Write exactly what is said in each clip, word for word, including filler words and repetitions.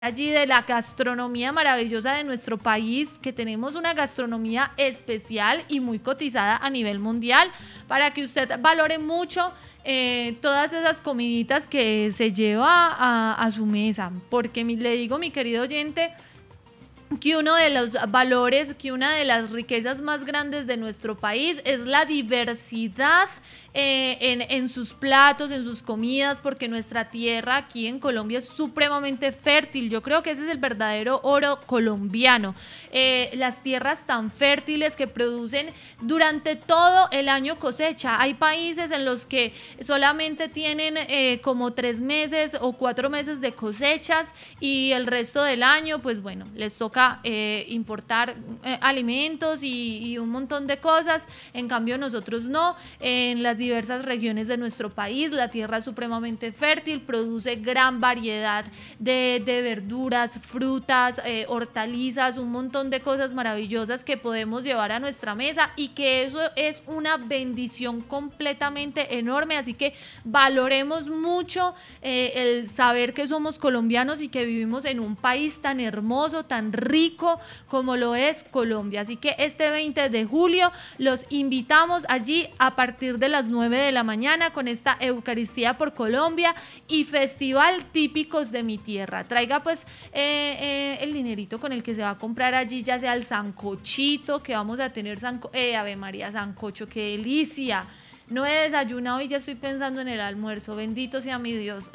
allí de la gastronomía maravillosa de nuestro país, que tenemos una gastronomía especial y muy cotizada a nivel mundial, para que usted valore mucho eh, todas esas comiditas que se lleva a, a su mesa, porque mi, le digo, mi querido oyente, que uno de los valores, que una de las riquezas más grandes de nuestro país es la diversidad eh, en, en sus platos, en sus comidas, porque nuestra tierra aquí en Colombia es supremamente fértil. Yo creo que ese es el verdadero oro colombiano. Eh, las tierras tan fértiles que producen durante todo el año cosecha. Hay países en los que solamente tienen eh, como tres meses o cuatro meses de cosechas y el resto del año, pues bueno, les toca eh, importar eh, alimentos y, y un montón de cosas. En cambio nosotros no. En las diversas regiones de nuestro país la tierra es supremamente fértil, produce gran variedad de, de verduras, frutas, eh, hortalizas, un montón de cosas maravillosas que podemos llevar a nuestra mesa, y que eso es una bendición completamente enorme. Así que valoremos mucho eh, el saber que somos colombianos y que vivimos en un país tan hermoso, tan rico como lo es Colombia. Así que este veinte de julio los invitamos allí a partir de las nueve de la mañana con esta Eucaristía por Colombia y Festival Típicos de mi Tierra. Traiga pues eh, eh, el dinerito con el que se va a comprar allí, ya sea el sancochito que vamos a tener, sanco eh, Ave María, sancocho, qué delicia. No he desayunado y ya estoy pensando en el almuerzo, bendito sea mi Dios.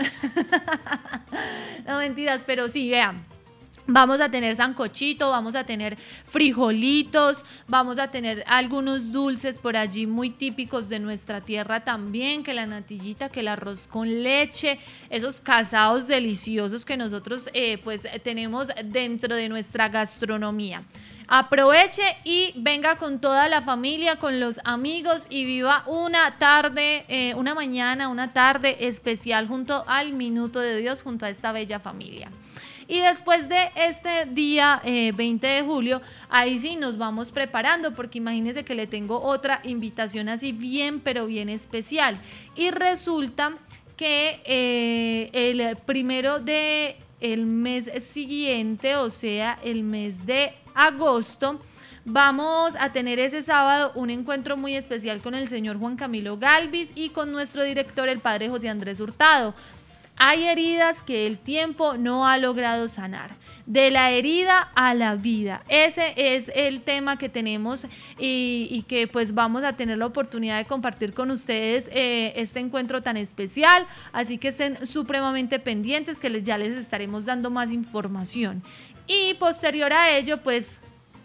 No, mentiras, pero sí, vean. Vamos a tener sancochito, vamos a tener frijolitos, vamos a tener algunos dulces por allí muy típicos de nuestra tierra también, que la natillita, que el arroz con leche, esos casados deliciosos que nosotros eh, pues tenemos dentro de nuestra gastronomía. Aproveche y venga con toda la familia, con los amigos, y viva una tarde, eh, una mañana, una tarde especial junto al Minuto de Dios, junto a esta bella familia. Y después de este día eh, veinte de julio, ahí sí nos vamos preparando, porque imagínense que le tengo otra invitación así bien, pero bien especial. Y resulta que eh, el primero de el mes siguiente, o sea, el mes de agosto, vamos a tener ese sábado un encuentro muy especial con el señor Juan Camilo Galvis y con nuestro director, el padre José Andrés Hurtado. Hay heridas que el tiempo no ha logrado sanar. De la herida a la vida. Ese es el tema que tenemos y, y que pues vamos a tener la oportunidad de compartir con ustedes eh, este encuentro tan especial. Así que estén supremamente pendientes, que les, ya les estaremos dando más información. Y posterior a ello, pues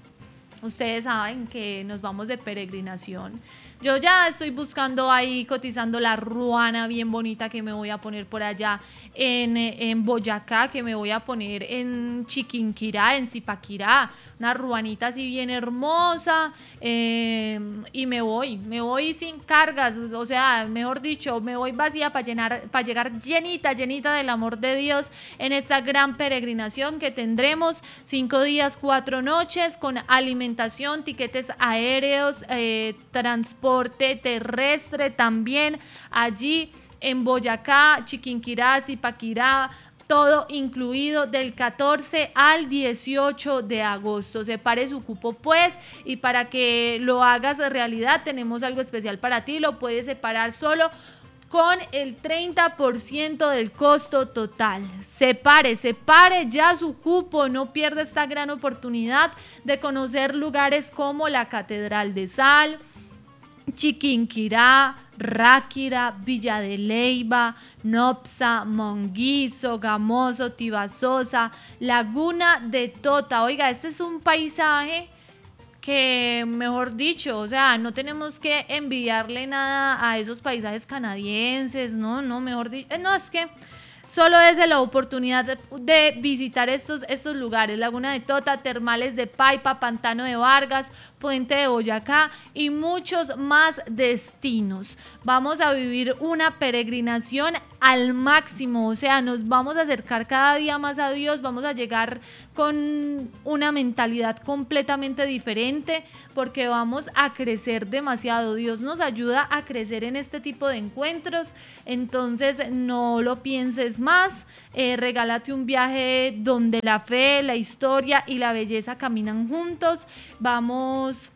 ustedes saben que nos vamos de peregrinación. Yo ya estoy buscando ahí, cotizando la ruana bien bonita que me voy a poner por allá en, en Boyacá, que me voy a poner en Chiquinquirá, en Zipaquirá, una ruanita así bien hermosa, eh, y me voy, me voy sin cargas, o sea, mejor dicho, me voy vacía para llenar, para llegar llenita, llenita del amor de Dios en esta gran peregrinación que tendremos cinco días, cuatro noches, con alimentación, tiquetes aéreos, eh, transporte terrestre también allí en Boyacá, Chiquinquirá, Zipaquirá, todo incluido del catorce al dieciocho de agosto. Separe su cupo pues, y para que lo hagas realidad tenemos algo especial para ti. Lo puedes separar solo con el treinta por ciento del costo total. Separe, separe ya su cupo, no pierda esta gran oportunidad de conocer lugares como la Catedral de Sal, Chiquinquirá, Ráquira, Villa de Leyva, Nopsa, Monguí, Sogamoso, Tibasosa, Laguna de Tota. Oiga, este es un paisaje que, mejor dicho, o sea, no tenemos que envidiarle nada a esos paisajes canadienses, no, no, mejor dicho, no, es que solo desde la oportunidad de, de visitar estos, estos lugares: Laguna de Tota, Termales de Paipa, Pantano de Vargas, Puente de Boyacá y muchos más destinos. Vamos a vivir una peregrinación al máximo, o sea, nos vamos a acercar cada día más a Dios, vamos a llegar con una mentalidad completamente diferente, porque vamos a crecer demasiado. Dios nos ayuda a crecer en este tipo de encuentros, entonces no lo pienses más, eh, regálate un viaje donde la fe, la historia y la belleza caminan juntos. Vamos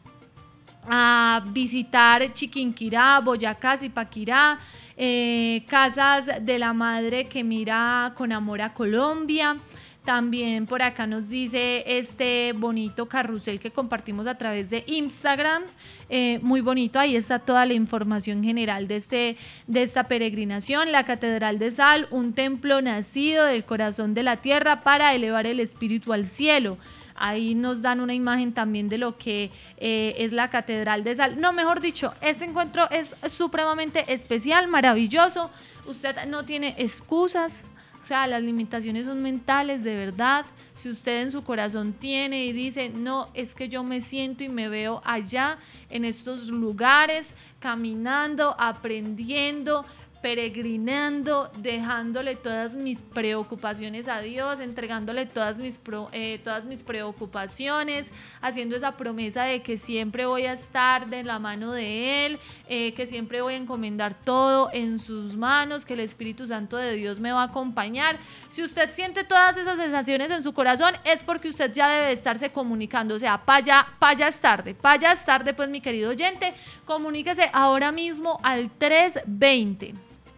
a visitar Chiquinquirá, Boyacá, Zipaquirá, eh, Casas de la Madre que mira con amor a Colombia. También por acá nos dice este bonito carrusel que compartimos a través de Instagram, eh, muy bonito, ahí está toda la información general de, este, de esta peregrinación. La Catedral de Sal, un templo nacido del corazón de la tierra para elevar el espíritu al cielo. Ahí nos dan una imagen también de lo que eh, es la Catedral de Sal. No, mejor dicho, este encuentro es supremamente especial, maravilloso. Usted no tiene excusas. O sea, las limitaciones son mentales, de verdad. Si usted en su corazón tiene y dice, no, es que yo me siento y me veo allá, en estos lugares, caminando, aprendiendo, peregrinando, dejándole todas mis preocupaciones a Dios, entregándole todas mis, pro, eh, todas mis preocupaciones, haciendo esa promesa de que siempre voy a estar de la mano de Él, eh, que siempre voy a encomendar todo en sus manos, que el Espíritu Santo de Dios me va a acompañar. Si usted siente todas esas sensaciones en su corazón, es porque usted ya debe estarse comunicando. O sea, para allá, para allá es tarde, para allá es tarde, pues mi querido oyente, comuníquese ahora mismo al tres veinte.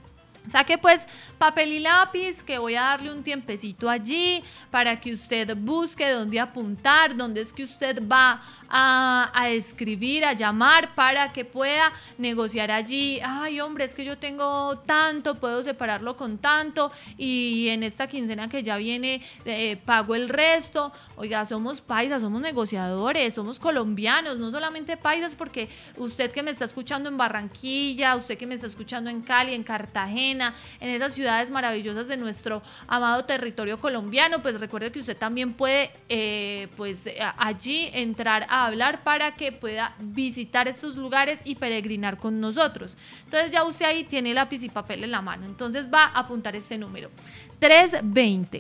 Saque pues papel y lápiz, que voy a darle un tiempecito allí para que usted busque dónde apuntar, dónde es que usted va a, a escribir, a llamar, para que pueda negociar allí. Ay, hombre, es que yo tengo tanto, puedo separarlo con tanto, y en esta quincena que ya viene eh, pago el resto. Oiga, somos paisas, somos negociadores, somos colombianos, no solamente paisas, porque usted que me está escuchando en Barranquilla, usted que me está escuchando en Cali, en Cartagena, en esas ciudades maravillosas de nuestro amado territorio colombiano, pues recuerde que usted también puede eh, pues allí entrar a hablar para que pueda visitar estos lugares y peregrinar con nosotros. Entonces ya usted ahí tiene lápiz y papel en la mano, entonces va a apuntar este número: tres veinte,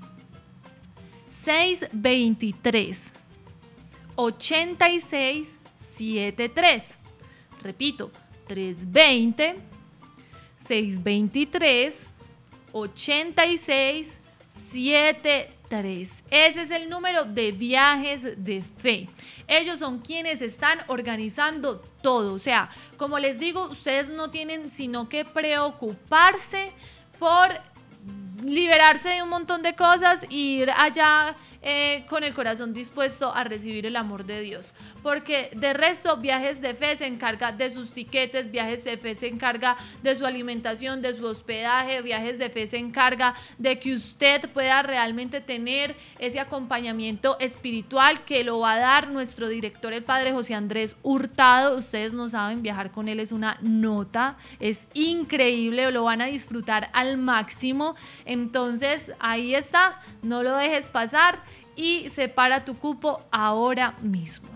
seiscientos veintitrés, ochenta y seis setenta y tres. Repito, tres veinte, seiscientos veintitrés, ochenta y seis setenta y tres. Ese es el número de Viajes de Fe. Ellos son quienes están organizando todo. O sea, como les digo, ustedes no tienen sino que preocuparse por liberarse de un montón de cosas e ir allá eh, con el corazón dispuesto a recibir el amor de Dios, porque de resto Viajes de Fe se encarga de sus tiquetes, Viajes de Fe se encarga de su alimentación, de su hospedaje, Viajes de Fe se encarga de que usted pueda realmente tener ese acompañamiento espiritual que lo va a dar nuestro director, el padre José Andrés Hurtado. Ustedes no saben, viajar con él es una nota, es increíble, lo van a disfrutar al máximo. Entonces ahí está, no lo dejes pasar y separa tu cupo ahora mismo.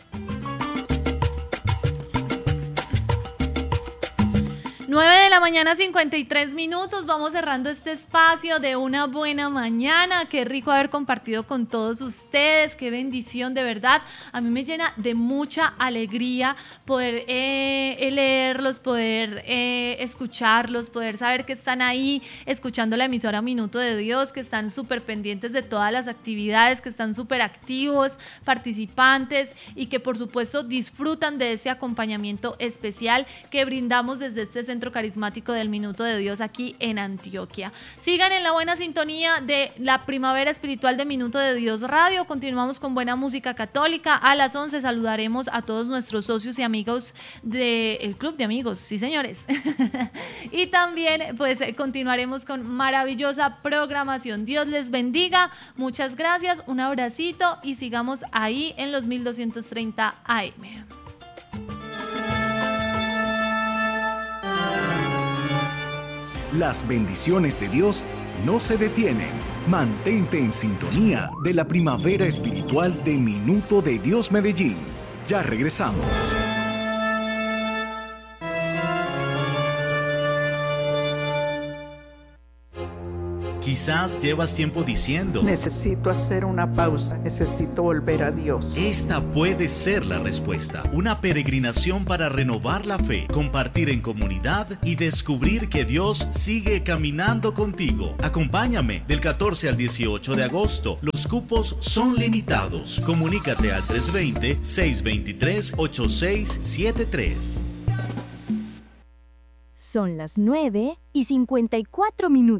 nueve de la mañana, cincuenta y tres minutos. Vamos cerrando este espacio de una buena mañana. Qué rico haber compartido con todos ustedes. Qué bendición, de verdad. A mí me llena de mucha alegría poder eh, leerlos, poder eh, escucharlos, poder saber que están ahí escuchando la emisora Minuto de Dios, que están súper pendientes de todas las actividades, que están súper activos, participantes, y que por supuesto disfrutan de ese acompañamiento especial que brindamos desde este centro carismático del Minuto de Dios aquí en Antioquia. Sigan en la buena sintonía de la primavera espiritual de Minuto de Dios Radio. Continuamos con buena música católica. A las once saludaremos a todos nuestros socios y amigos del Club de Amigos, sí señores. Y también pues continuaremos con maravillosa programación. Dios les bendiga, muchas gracias, un abracito y sigamos ahí en los mil doscientos treinta A M. Las bendiciones de Dios no se detienen. Mantente en sintonía de la primavera espiritual de Minuto de Dios Medellín. Ya regresamos. Quizás llevas tiempo diciendo: necesito hacer una pausa, necesito volver a Dios. Esta puede ser la respuesta. Una peregrinación para renovar la fe, compartir en comunidad y descubrir que Dios sigue caminando contigo. Acompáñame del catorce al dieciocho de agosto. Los cupos son limitados. Comunícate al tres dos cero, seis dos tres, ocho seis siete tres. Son las nueve y cincuenta y cuatro minutos.